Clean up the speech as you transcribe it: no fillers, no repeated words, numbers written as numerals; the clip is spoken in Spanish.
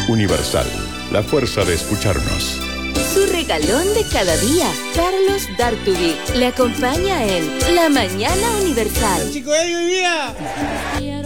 Universal, la fuerza de escucharnos. Su regalón de cada día, Carlos D'Artubí, le acompaña en La Mañana Universal. ¡Chico, hoy día!